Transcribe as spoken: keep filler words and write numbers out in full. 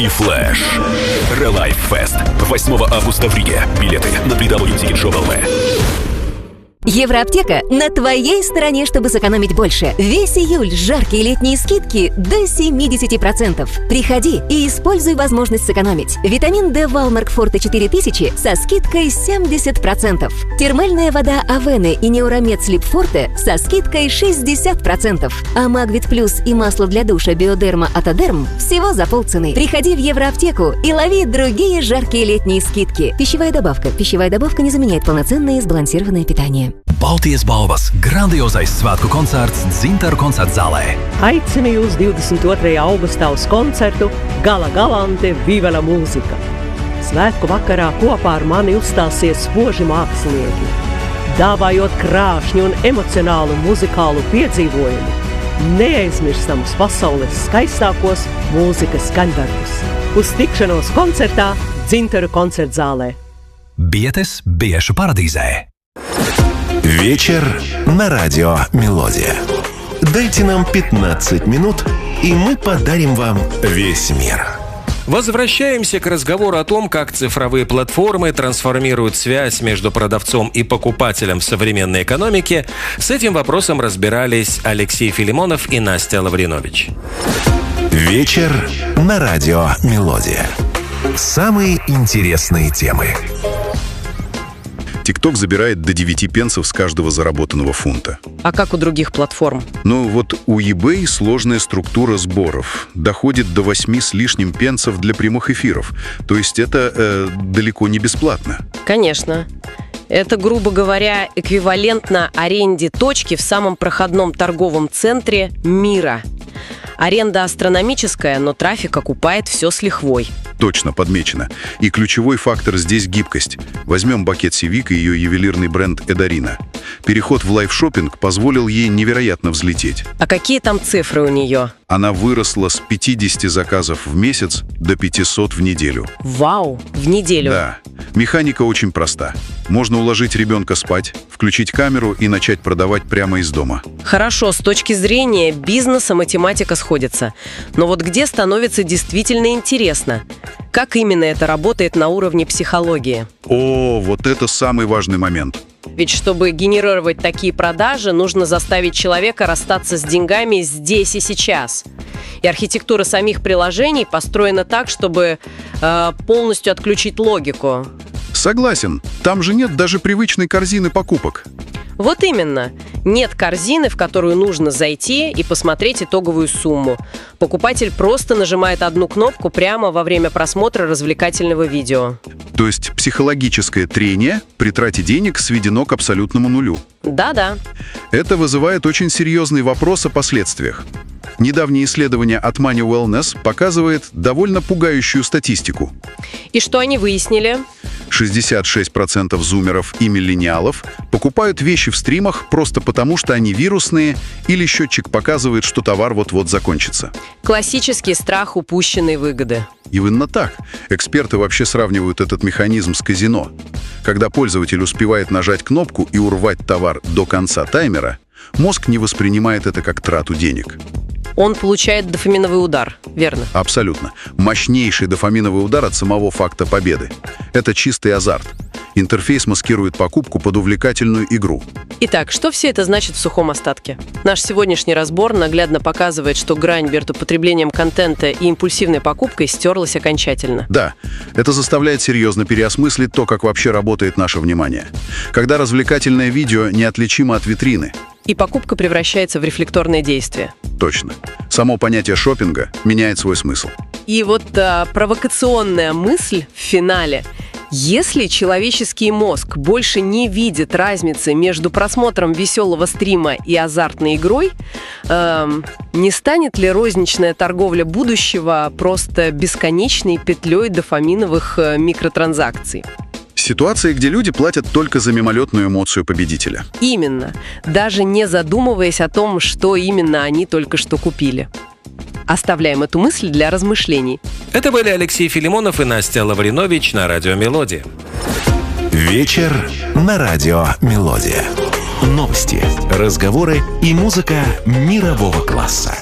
и Флэш. Релайф Фест. восьмого августа в Риге. Билеты на дабл ю дабл ю дабл ю точка шоп точка эл ви. Евроаптека на твоей стороне, чтобы сэкономить больше. Весь июль жаркие летние скидки до семьдесят процентов. Приходи и используй возможность сэкономить. Витамин D Валмарк Форте четыре тысячи со скидкой семьдесят процентов. Термальная вода Авены и Неуромед Слип Форте со скидкой шестьдесят процентов. А Магвит Плюс и масло для душа Биодерма Атодерм всего за полцены. Приходи в Евроаптеку и лови другие жаркие летние скидки. Пищевая добавка. Пищевая добавка не заменяет полноценное и сбалансированное питание. Baltijas balvas grandiozais svētku koncerts Dzintaru koncerta zālē. Aicinu jūs divdesmit otrajā augustā uz koncertu Gala Galante Vivela mūzika. Svētku vakarā kopā ar mani uzstāsies spoži mākslinieki, dāvājot krāšņu un emocionālu muzikālu piedzīvojumu, neaizmirstamus pasaules skaistākos mūzikas skaņdarbus. Uz tikšanos koncertā Dzintaru koncerta zālē. Bietes Biešu paradīzē. Вечер на радио «Мелодия». Дайте нам пятнадцать минут, и мы подарим вам весь мир. Возвращаемся к разговору о том, как цифровые платформы трансформируют связь между продавцом и покупателем в современной экономике. С этим вопросом разбирались Алексей Филимонов и Настя Лавринович. Вечер на радио «Мелодия». Самые интересные темы. ТикТок забирает до девяти пенсов с каждого заработанного фунта. А как у других платформ? Ну вот у eBay сложная структура сборов. Доходит до восьми с лишним пенсов для прямых эфиров. То есть это э, далеко не бесплатно. Конечно. Это, грубо говоря, эквивалентно аренде точки в самом проходном торговом центре мира. Аренда астрономическая, но трафик окупает все с лихвой. Точно, подмечено. И ключевой фактор здесь гибкость. Возьмем Бакет Севик и ее ювелирный бренд Эдарина. Переход в лайв-шоппинг позволил ей невероятно взлететь. А какие там цифры у нее? Она выросла с пятидесяти заказов в месяц до пятисот в неделю. Вау, в неделю? Да. Механика очень проста. Можно уложить ребенка спать, включить камеру и начать продавать прямо из дома. Хорошо, с точки зрения бизнеса математика сходится. Но вот где становится действительно интересно? Как именно это работает на уровне психологии? О, вот это самый важный момент. Ведь чтобы генерировать такие продажи, нужно заставить человека расстаться с деньгами здесь и сейчас. И архитектура самих приложений построена так, чтобы э, полностью отключить логику. Согласен. Там же нет даже привычной корзины покупок. Вот именно. Нет корзины, в которую нужно зайти и посмотреть итоговую сумму. Покупатель просто нажимает одну кнопку прямо во время просмотра развлекательного видео. То есть психологическое трение при трате денег сведено к абсолютному нулю. Да-да. Это вызывает очень серьезный вопрос о последствиях. Недавнее исследование от Money Wellness показывает довольно пугающую статистику. И что они выяснили? шестьдесят шесть процентов зумеров и миллениалов покупают вещи в стримах просто потому, что они вирусные или счетчик показывает, что товар вот-вот закончится. Классический страх упущенной выгоды. Именно так. Эксперты вообще сравнивают этот механизм с казино. Когда пользователь успевает нажать кнопку и урвать товар до конца таймера, мозг не воспринимает это как трату денег. Он получает дофаминовый удар, верно? Абсолютно. Мощнейший дофаминовый удар от самого факта победы. Это чистый азарт. Интерфейс маскирует покупку под увлекательную игру. Итак, что все это значит в сухом остатке? Наш сегодняшний разбор наглядно показывает, что грань между потреблением контента и импульсивной покупкой стерлась окончательно. Да, это заставляет серьезно переосмыслить то, как вообще работает наше внимание. Когда развлекательное видео неотличимо от витрины. И покупка превращается в рефлекторное действие. Точно. Само понятие шопинга меняет свой смысл. И вот а, провокационная мысль в финале. Если человеческий мозг больше не видит разницы между просмотром веселого стрима и азартной игрой, эм, не станет ли розничная торговля будущего просто бесконечной петлей дофаминовых э, микротранзакций? Ситуации, где люди платят только за мимолетную эмоцию победителя. Именно. Даже не задумываясь о том, что именно они только что купили. Оставляем эту мысль для размышлений. Это были Алексей Филимонов и Настя Лавринович на радио «Мелодия». Вечер на радио «Мелодия». Новости, разговоры и музыка мирового класса.